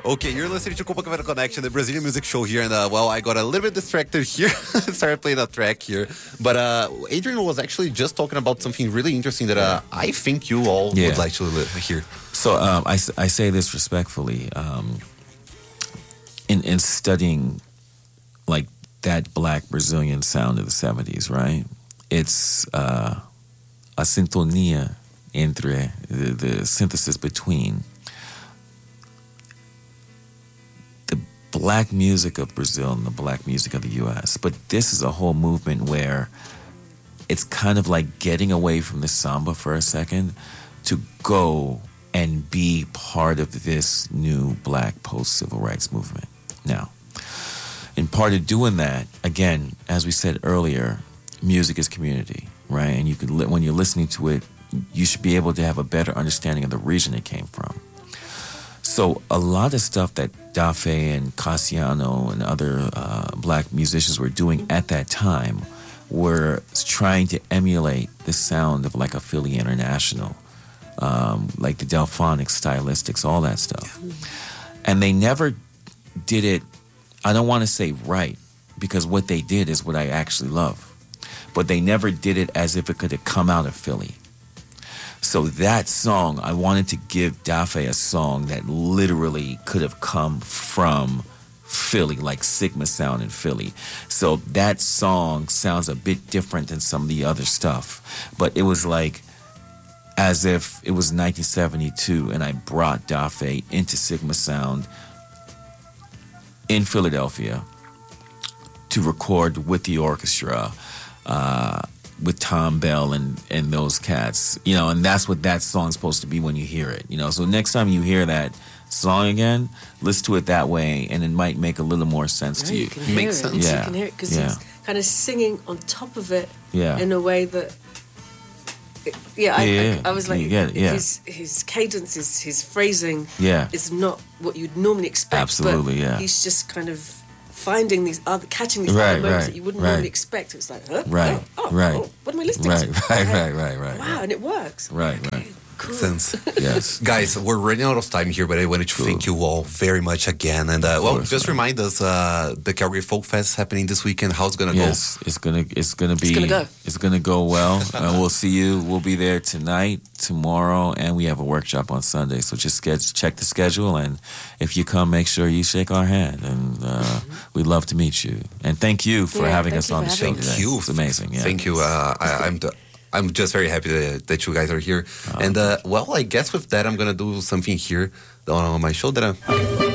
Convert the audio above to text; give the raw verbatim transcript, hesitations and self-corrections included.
Okay, you're listening to Copacabana Connection, the Brazilian music show here. And, uh, well, I got a little bit distracted here. Started playing a track here. But uh, Adrian was actually just talking about something really interesting that uh, I think you all Yeah. would like to li- hear. So um, I, s- I say this respectfully. Um, in, in studying, like, that black Brazilian sound of the seventies, right? It's uh, a sintonia entre, the, the synthesis between the black music of Brazil and the black music of the U S. But this is a whole movement where it's kind of like getting away from the samba for a second to go and be part of this new black post-civil rights movement. Now, in part of doing that, again, as we said earlier, music is community, right? And you could, li- when you're listening to it, you should be able to have a better understanding of the region it came from. So a lot of stuff that Dafe and Cassiano and other uh, black musicians were doing at that time were trying to emulate the sound of like a Philly International, um, like the Delphonics, stylistics, all that stuff. And they never did it, I don't want to say right, because what they did is what I actually love. But they never did it as if it could have come out of Philly. So that song, I wanted to give Dafe a song that literally could have come from Philly, like Sigma Sound in Philly. So that song sounds a bit different than some of the other stuff. But it was like as if it was nineteen seventy-two and I brought Dafe into Sigma Sound in Philadelphia to record with the orchestra, uh, with Tom Bell and, and those cats, you know, and that's what that song's supposed to be when you hear it, you know. So next time you hear that song again, listen to it that way, and it might make a little more sense Yeah, to you. you can hear Makes it. sense. Yeah. You can hear it because Yeah. he's kind of singing on top of it Yeah. in a way that, yeah, I, Yeah, yeah, I, I was like, you get it, yeah. his his cadence, his his phrasing, Yeah. is not what you'd normally expect. Absolutely, but yeah. He's just kind of finding these other, catching these Right, other moments right, that you wouldn't right. normally expect. It's like, huh? Right, oh, oh, right. oh, what am I listening Right, to? right, right, right, right. Wow, and it works. Right, Okay, right. cool. Sense. Yes. Guys, we're running out of time here, but I wanted to Cool. thank you all very much again. And uh, well, course, just man. remind us uh, the Calgary Folk Fest happening this weekend. How's it gonna Yes, it's gonna it's gonna be gonna go. it's gonna go well. uh, we'll see you. We'll be there tonight, tomorrow, and we have a workshop on Sunday. So just get, check the schedule, and if you come, make sure you shake our hand, and uh, we'd love to meet you. And thank you for Yeah, having thank us you on for the show having today. us. Thank you. It's amazing. Yeah. Thank you. Uh, I, I'm. The, I'm just very happy that, that you guys are here. And uh, well, I guess with that, I'm gonna do something here on my show that I.